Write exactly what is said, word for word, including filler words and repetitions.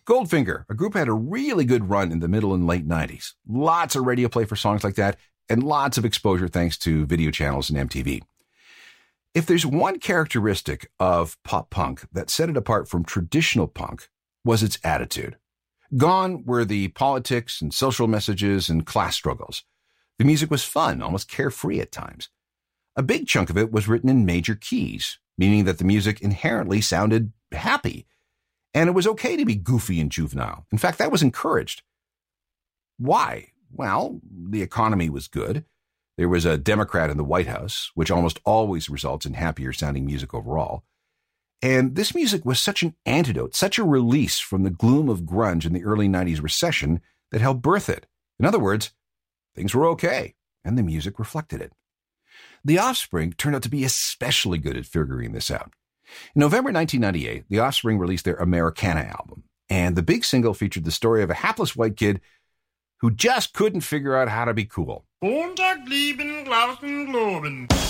Goldfinger, a group had a really good run in the middle and late nineties. Lots of radio play for songs like that, and lots of exposure thanks to video channels and M T V. If there's one characteristic of pop punk that set it apart from traditional punk, was its attitude. Gone were the politics and social messages and class struggles. The music was fun, almost carefree at times. A big chunk of it was written in major keys, meaning that the music inherently sounded happy. And it was okay to be goofy and juvenile. In fact, that was encouraged. Why? Well, the economy was good. There was a Democrat in the White House, which almost always results in happier sounding music overall. And this music was such an antidote, such a release from the gloom of grunge in the early nineties recession that helped birth it. In other words, things were okay, and the music reflected it. The Offspring turned out to be especially good at figuring this out. In November nineteen ninety-eight, The Offspring released their Americana album, and the big single featured the story of a hapless white kid who just couldn't figure out how to be cool.